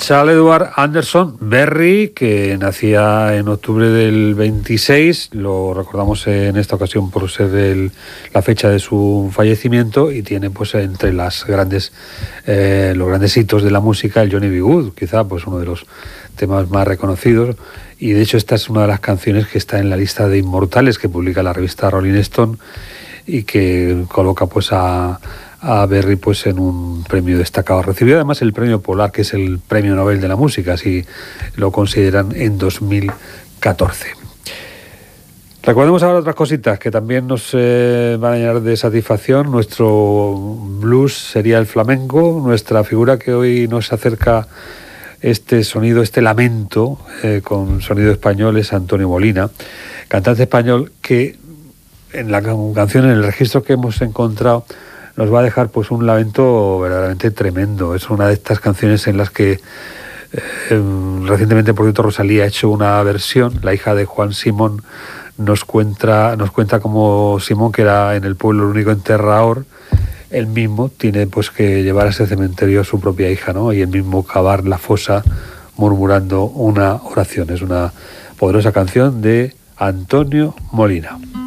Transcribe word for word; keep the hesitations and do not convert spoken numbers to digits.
Charles Edward Anderson Berry, que nacía en octubre del veintiséis, lo recordamos en esta ocasión por ser el, la fecha de su fallecimiento, y tiene pues entre las grandes eh, los grandes hitos de la música el Johnny B. Good, quizá pues uno de los temas más reconocidos, y de hecho esta es una de las canciones que está en la lista de inmortales que publica la revista Rolling Stone y que coloca pues a a Berry pues en un premio destacado. Recibió además el premio Polar, que es el premio Nobel de la música, así lo consideran, en dos mil catorce. Recordemos ahora otras cositas que también nos eh, van a llenar de satisfacción. Nuestro blues sería el flamenco. Nuestra figura que hoy nos acerca este sonido, este lamento eh, con sonido español, es Antonio Molina, cantante español que en la canción, en el registro que hemos encontrado, nos va a dejar pues un lamento verdaderamente tremendo. Es una de estas canciones en las que eh, recientemente, por cierto, Rosalía ha hecho una versión. La hija de Juan Simón nos cuenta, nos cuenta cómo Simón, que era en el pueblo el único enterrador, él mismo tiene pues que llevar a ese cementerio a su propia hija, ¿no? Y él mismo cavar la fosa murmurando una oración. Es una poderosa canción de Antonio Molina.